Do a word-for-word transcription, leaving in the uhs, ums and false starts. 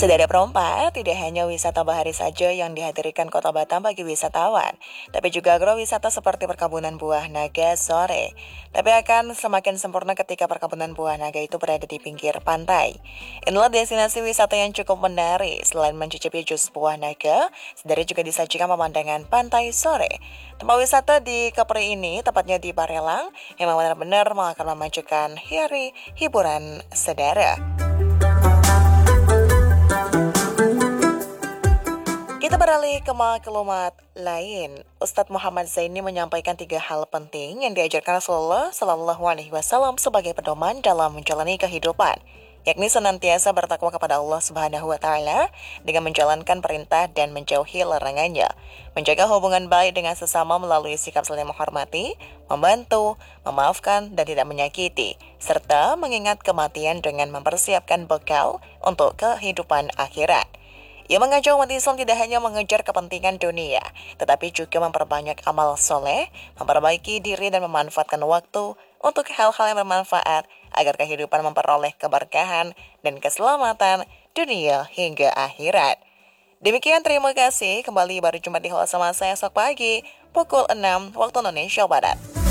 Sedara perompak, tidak hanya wisata bahari saja yang dihadirkan Kota Batam bagi wisatawan, tapi juga agrowisata seperti perkebunan buah naga sore. Tapi akan semakin sempurna ketika perkebunan buah naga itu berada di pinggir pantai. Inilah destinasi wisata yang cukup menarik. Selain mencicipi jus buah naga, sedari juga disajikan pemandangan pantai sore. Tempat wisata di Kepri ini, tepatnya di Barelang, memang benar-benar akan memajukan hari hiburan sedara. Kita beralih ke maklumat lain. Ustadz Muhammad Zaini menyampaikan tiga hal penting yang diajarkan Rasulullah Shallallahu Alaihi Wasallam sebagai pedoman dalam menjalani kehidupan, yakni senantiasa bertakwa kepada Allah Subhanahu Wa Taala dengan menjalankan perintah dan menjauhi larangannya, menjaga hubungan baik dengan sesama melalui sikap saling menghormati, membantu, memaafkan, dan tidak menyakiti, serta mengingat kematian dengan mempersiapkan bekal untuk kehidupan akhirat. Ia mengajak umat Islam tidak hanya mengejar kepentingan dunia, tetapi juga memperbanyak amal soleh, memperbaiki diri dan memanfaatkan waktu untuk hal-hal yang bermanfaat agar kehidupan memperoleh keberkahan dan keselamatan dunia hingga akhirat. Demikian, terima kasih. Kembali baru jumpa di Hola Sama saya esok pagi pukul enam waktu Indonesia Barat.